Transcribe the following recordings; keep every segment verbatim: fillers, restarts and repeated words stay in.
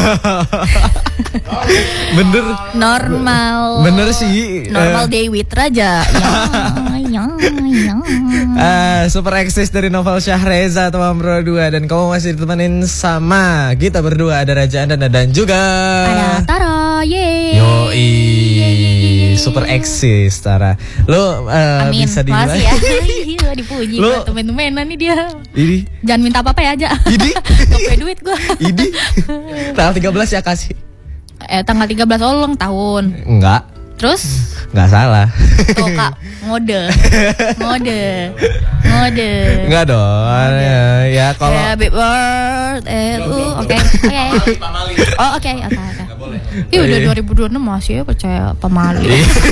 Bener. Normal. Bener sih. Normal uh, day with Raja. Ya, ya, ya. Uh, super eksis dari Novel Syahreza teman bro dua. Dan kamu masih ditemenin sama kita berdua. Ada Raja Anda dan juga ada Tara. Yeay. Yoi. Super eksis Tara. Lo uh, Amin. bisa dibilang Makasih ya. Gila dipuji. Lo temen-temenan nih dia. Ini jangan minta apa-apa ya aja. Ini gak punya duit gue. Ini tanggal tiga belas ya kasih. Eh tanggal tiga belas ulang tahun. Enggak. Terus? Enggak salah. Tuh kak, ngode. Ngode. Ngode. Enggak dong. Ya, ya kalau Happy birthday. Uh, oke. Oke. Oh, oke, oke, oke. Ih, udah dua ribu dua puluh enam masih ya percaya pamali.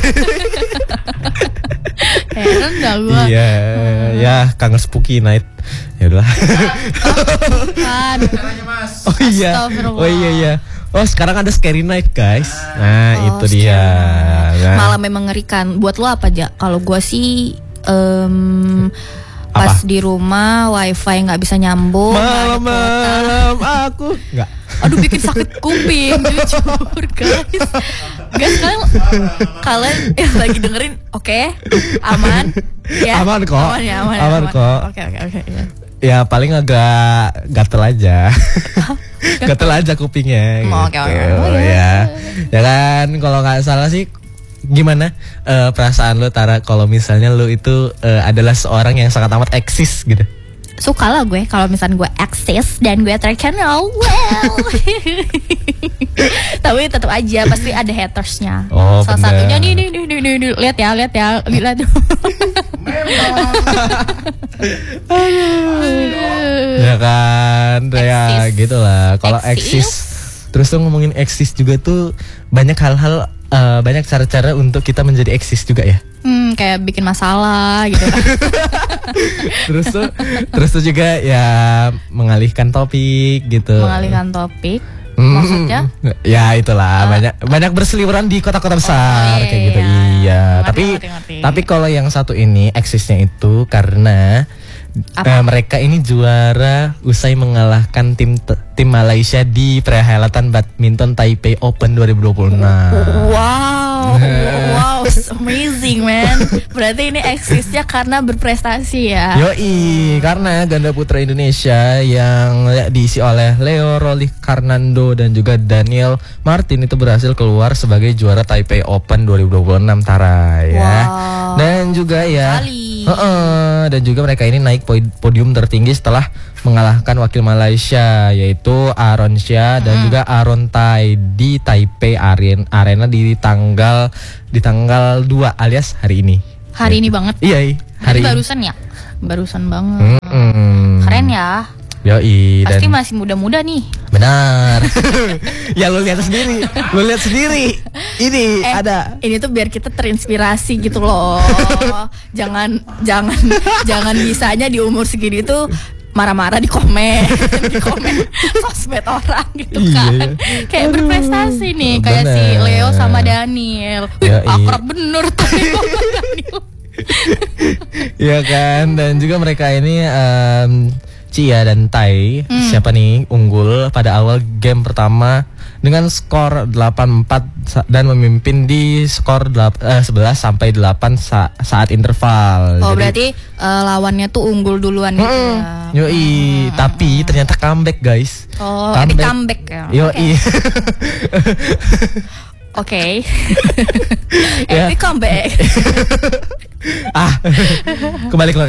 Heran dah gua. Iya, hmm. ya kangen Spooky Night. Ya udah. Kan. Oh iya. Oh iya iya. Oh sekarang ada Scary Night guys. Nah oh, itu dia. Nah. Malah memang mengerikan. Buat lo apa aja? Kalau gua sih um, pas di rumah wifi nggak bisa nyambung. Malam-malam aku nggak. Aduh bikin sakit kuping jujur guys. Guys kalian kalian yang lagi dengerin oke okay, aman ya aman kok aman ya aman, aman, aman. kok oke oke oke ya. Ya paling agak gatel aja. Gatel aja kupingnya gitu. Oke oke oh, ya ya kan kalau nggak salah sih. Gimana uh, perasaan lo Tara kalau misalnya lo itu uh, adalah seorang yang sangat amat eksis gitu? Suka lah gue kalau misalnya gue eksis dan gue terkenal well. Tapi tetap aja pasti ada hatersnya. Oh, salah bener. Satunya nih nih nih nih nih lihat ya lihat ya lihat. Ya kan ya gitulah kalau eksis. Terus tuh ngomongin eksis juga tuh banyak hal-hal uh, banyak cara-cara untuk kita menjadi eksis juga ya. Hmm, kayak bikin masalah gitu. terus tuh terus tuh juga ya mengalihkan topik gitu. Mengalihkan topik. Maksudnya? Ya itulah uh, banyak banyak berseliweran di kota-kota besar oh, iya, kayak gitu. Iya. iya. Ngerti, tapi ngerti, ngerti. Tapi kalau yang satu ini eksisnya itu karena Uh, mereka ini juara usai mengalahkan tim tim Malaysia di perhelatan badminton Taipei Open dua ribu dua puluh enam. Wow, wow, amazing man. Berarti ini eksisnya karena berprestasi ya. Yoi, karena ganda putra Indonesia yang diisi oleh Leo Rolikarnando dan juga Daniel Martin itu berhasil keluar sebagai juara Taipei Open dua ribu dua puluh enam Tara ya. Wow. Dan juga ya. Uh, uh, dan juga mereka ini naik podium tertinggi setelah mengalahkan wakil Malaysia yaitu Aaron Shah dan hmm. juga Aaron Tai di Taipei Arena di tanggal di tanggal dua alias hari ini. Hari ya. Ini banget. Iya, hari ini. Barusan ya. Barusan banget. Hmm. Keren ya. Yoi, pasti dan masih muda-muda nih. Benar. Ya lu lihat sendiri, lu lihat sendiri. Ini eh, ada. Ini tuh biar kita terinspirasi gitu loh. jangan jangan jangan bisanya di umur segini tuh marah-marah di komen, di komen sosmed orang gitu kan. Iya, iya. Kayak aduh, berprestasi nih kayak bener. Si Leo sama Daniel. Wih, akrab bener tuh Leo sama Daniel. Iya kan, dan juga mereka ini um, Chia dan Tai hmm. siapa nih unggul pada awal game pertama dengan skor delapan empat dan memimpin di skor sebelas sampai delapan sa saat interval. Oh, jadi, berarti uh, lawannya tuh unggul duluan gitu hmm, ya. Yoi, hmm. tapi ternyata comeback guys. Oh, comeback. Ini comeback ya. Yoi. Oke. Epic comeback. Ah. Kembali ke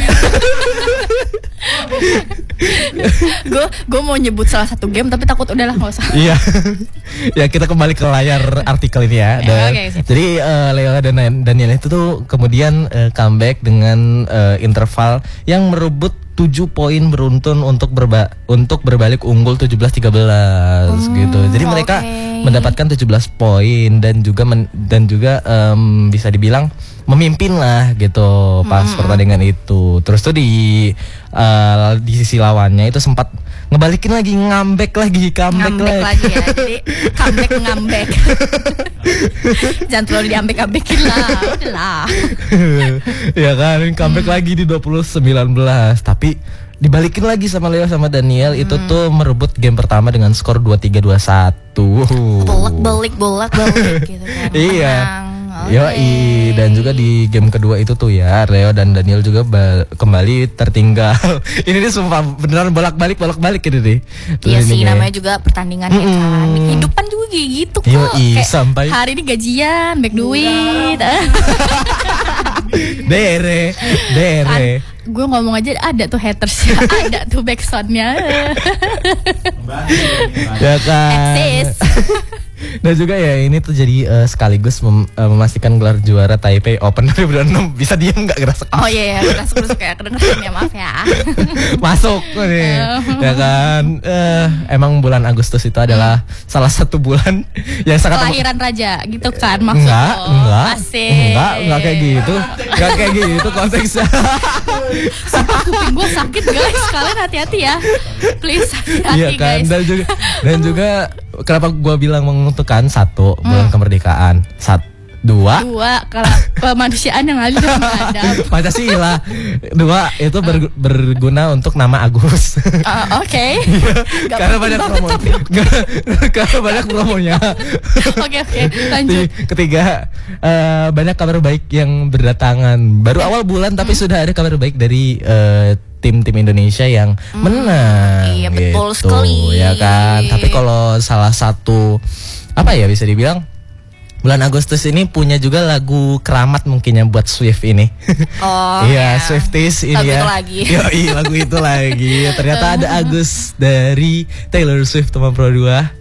Gue gue mau nyebut salah satu game tapi takut udahlah nggak usah. Iya. Ya kita kembali ke layar artikel ini ya. Dan, okay, jadi uh, Leo dan Daniel itu tuh kemudian uh, comeback dengan uh, interval yang merebut tujuh poin beruntun untuk berba untuk berbalik unggul tujuh belas tiga belas hmm, gitu. Jadi mereka okay. mendapatkan tujuh belas poin dan juga men, dan juga um, bisa dibilang memimpin lah gitu pas hmm. pertandingan itu. Terus tuh di uh, di sisi lawannya itu sempat ngebalikin lagi, ngambek lagi, comeback ngambek lagi ya. Jadi comeback ngambek. Jangan terlalu diambek-ambekin lah, udahlah. Ya kan, comeback hmm. lagi di dua puluh sembilan belas. Tapi dibalikin lagi sama Leo sama Daniel. hmm. Itu tuh merebut game pertama dengan skor dua tiga dua satu. Bolak-balik bolak-balik gitu kan. Iya. Okay. Yoi, dan juga di game kedua itu tuh ya Leo dan Daniel juga ba- kembali tertinggal. Ini nih sumpah beneran bolak-balik bolak-balik ini nih. Iya sih, namanya juga pertandingan mm-hmm. ya kan. Kehidupan juga kayak gitu kok. Yoi, kayak sampai hari ini gajian, back duit. Dere, dere. Kan, gue ngomong aja ada tuh haters ya, ada tuh backsoundnya. Ya kan. Eksis. Dan juga ya ini tuh jadi uh, sekaligus mem- uh, memastikan gelar juara Taipei Open dua ribu dua puluh enam. Bisa diem nggak ngerasa? Oh iya, ya, masuk kayak kedengeran ya, maaf ya. Masuk nih, ya kan. Uh, emang bulan Agustus itu adalah hmm. salah satu bulan yang sangat kelahiran raja, gitu kan maksudnya? Enggak, enggak, Asik. enggak, enggak kayak gitu, enggak kayak gitu konteksnya. Sumpah kuping gue sakit guys, kalian hati-hati ya, please hati-hati iya kan? guys. Dan juga, dan juga kenapa gue bilang menguntungkan satu bulan hmm. kemerdekaan, satu, dua, dua kalau kemanusiaan yang adil dan beradab. Pancasila, dua itu ber, berguna untuk nama Agus. Uh, Oke. Okay. Karena banyak promo, karena banyak promonya. Oke oke, lanjut. Ketiga, uh, banyak kabar baik yang berdatangan. Baru awal bulan tapi hmm. sudah ada kabar baik dari uh, tim-tim Indonesia yang hmm, menang. Iya betul gitu, sekali. Ya kan. Tapi kalau salah satu apa ya bisa dibilang bulan Agustus ini punya juga lagu keramat mungkinnya buat Swift ini. Oh iya, ya. Swifties ini lagu ya. Itu lagi. Yoi, lagu itu lagi. Ternyata ada Agus dari Taylor Swift teman Pro dua.